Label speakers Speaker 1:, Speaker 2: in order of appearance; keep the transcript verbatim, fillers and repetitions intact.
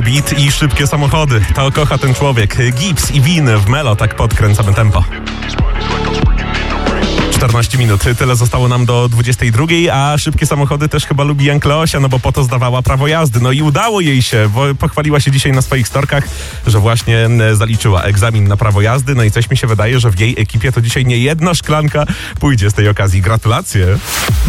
Speaker 1: beat i szybkie samochody. To kocha ten człowiek. Gibbs i Win w Melo, tak podkręcamy tempo. czternaście minut, tyle zostało nam do dwudziestej drugiej, a szybkie samochody też chyba lubi Jan Kleosia, no bo po to zdawała prawo jazdy. No i udało jej się, bo pochwaliła się dzisiaj na swoich storkach, że właśnie zaliczyła egzamin na prawo jazdy, no i coś mi się wydaje, że w jej ekipie to dzisiaj nie jedna szklanka pójdzie z tej okazji. Gratulacje!